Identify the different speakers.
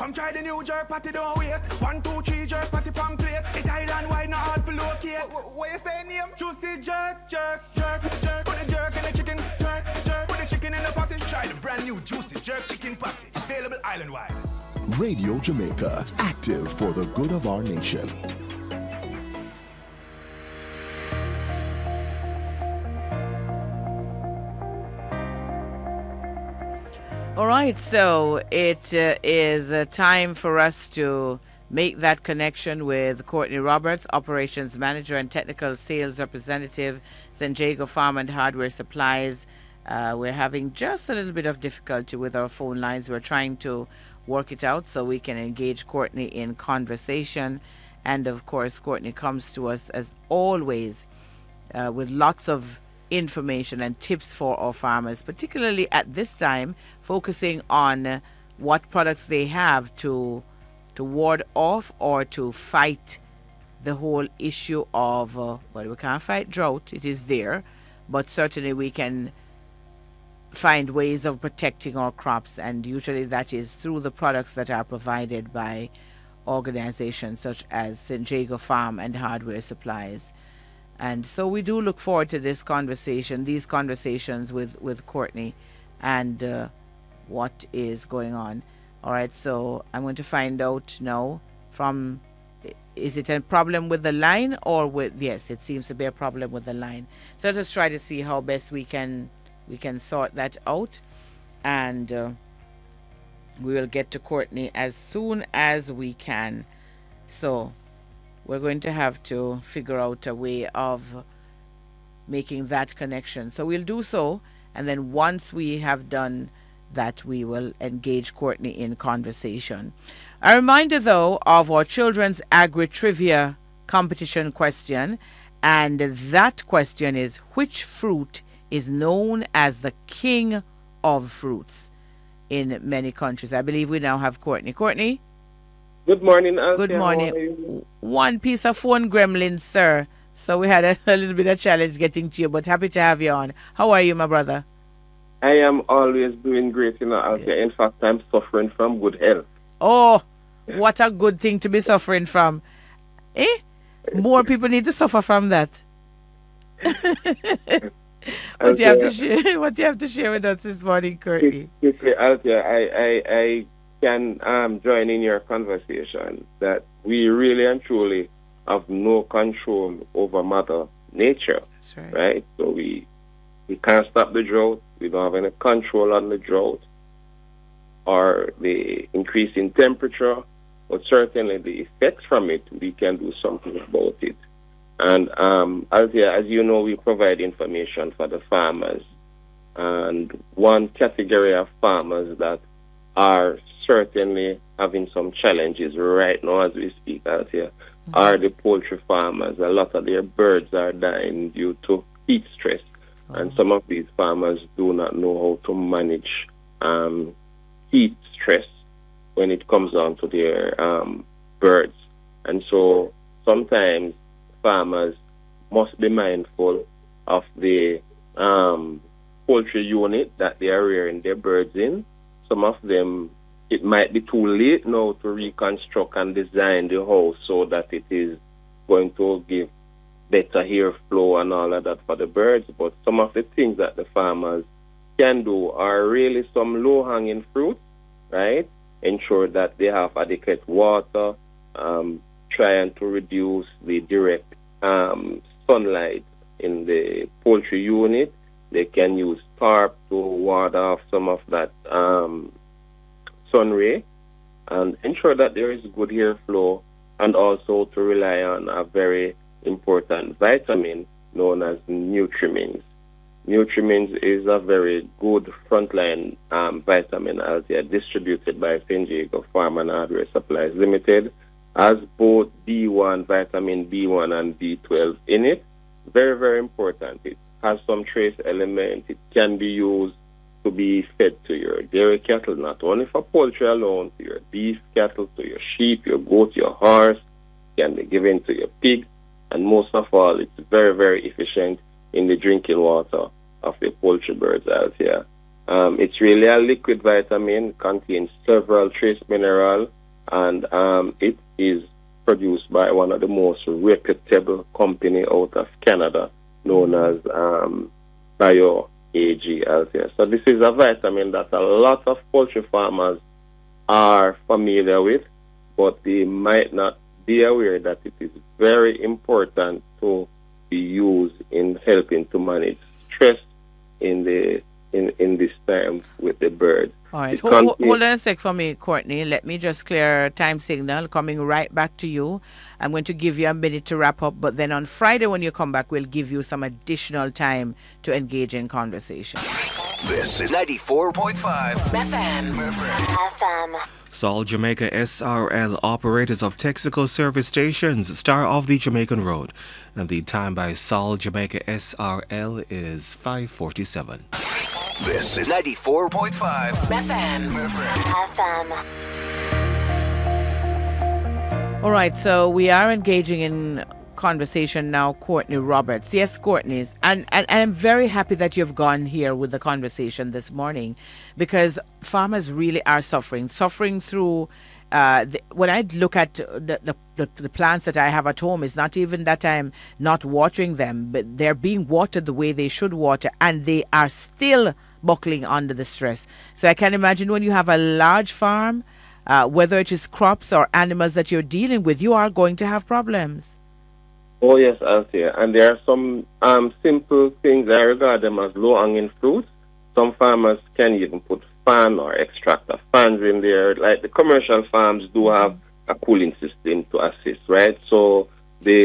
Speaker 1: Come try the new jerk patty, don't waste. 1, 2, 3 jerk patty from place. It island wide, not hard for locate. What you say name? Juicy jerk, jerk, jerk, jerk. Put the jerk in the chicken, jerk, jerk. Put the chicken in the patty. Try the brand new juicy jerk chicken patty. Available island wide.
Speaker 2: Radio Jamaica, active for the good of our nation.
Speaker 3: All right, so it is time for us to make that connection with Courtney Roberts, Operations Manager and Technical Sales Representative, San Diego Farm and Hardware Supplies. We're having just a little bit of difficulty with our phone lines. We're trying to work it out so we can engage Courtney in conversation. And of course, Courtney comes to us as always with lots of information and tips for our farmers, particularly at this time, focusing on what products they have to ward off or to fight the whole issue of, well, we can't fight drought, it is there, but certainly we can find ways of protecting our crops, and usually that is through the products that are provided by organizations such as San Diego Farm and Hardware Supplies. And so we do look forward to this conversation, these conversations with Courtney and what is going on. All right, so I'm going to find out now from, is it a problem with the line or with, yes, it seems to be a problem with the line. So let's try to see how best we can sort that out. And we will get to Courtney as soon as we can. So we're going to have to figure out a way of making that connection. So we'll do so, and then once we have done that, we will engage Courtney in conversation. A reminder, though, of our Children's Agri-Trivia competition question, and that question is, which fruit is known as the king of fruits in many countries? I believe we now have Courtney. Courtney?
Speaker 4: Good morning, Althea.
Speaker 3: Good morning. One piece of phone gremlin, sir. So we had a little bit of challenge getting to you, but happy to have you on. How are you, my brother?
Speaker 4: I am always doing great, Althea. In fact, I'm suffering from good health.
Speaker 3: Oh, what a good thing to be suffering from. More people need to suffer from that. What do you have to share? What do you have to share with us this morning, Courtney?
Speaker 4: Quickly, Althea, I can join in your conversation that we really and truly have no control over Mother Nature.
Speaker 3: That's right.
Speaker 4: Right? So we can't stop the drought. We don't have any control on the drought or the increase in temperature, but certainly the effects from it, we can do something about it. And as you know, we provide information for the farmers. And one category of farmers that are certainly having some challenges right now as we speak out here are the poultry farmers. A lot of their birds are dying due to heat stress. And some of these farmers do not know how to manage heat stress when it comes down to their birds. And so sometimes farmers must be mindful of the poultry unit that they are rearing their birds in. Some of them, it might be too late now to reconstruct and design the house so that it is going to give better airflow and all of that for the birds. But some of the things that the farmers can do are really some low-hanging fruit, right? Ensure that they have adequate water, trying to reduce the direct sunlight in the poultry unit. They can use tarp to ward off some of that sun ray and ensure that there is good airflow, and also to rely on a very important vitamin known as Nutrimins. Nutrimins is a very good frontline vitamin as they are distributed by San Diego Farm and Hardware Supplies Limited, as both B1, vitamin B1 and B12 in it. Very, very important. It has some trace elements. It can be used to be fed to your dairy cattle, not only for poultry alone, to your beef cattle, to your sheep, your goat, your horse, can be given to your pig, and most of all, it's very, very efficient in the drinking water of the poultry birds out here. It's really a liquid vitamin, contains several trace minerals, and it is produced by one of the most reputable company out of Canada, known as Bio AG Healthcare. So this is a vitamin that a lot of poultry farmers are familiar with, but they might not be aware that it is very important to be used in helping to manage stress in this time with the birds.
Speaker 3: All right, hold on a sec for me, Courtney. Let me just clear time signal. Coming right back to you. I'm going to give you a minute to wrap up, but then on Friday when you come back, we'll give you some additional time to engage in conversation.
Speaker 2: This is 94.5
Speaker 5: FM.
Speaker 6: Sol Jamaica SRL, operators of Texaco service stations, star of the Jamaican Road. And the time by Sol Jamaica SRL is 5:47.
Speaker 2: This is 94.5
Speaker 5: FM.
Speaker 3: All right, so we are engaging in conversation now, Courtney Roberts. Yes, Courtney, and I'm very happy that you've gone here with the conversation this morning, because farmers really are suffering through. When I look at the plants that I have at home, it's not even that I'm not watering them, but they're being watered the way they should water, and they are still buckling under the stress. So I can imagine when you have a large farm, whether it is crops or animals that you're dealing with, you are going to have problems.
Speaker 4: Oh, yes, Althea. And there are some simple things. I regard them as low-hanging fruits. Some farmers can even put fan or extractor fans in there. Like the commercial farms do have a cooling system to assist, right? So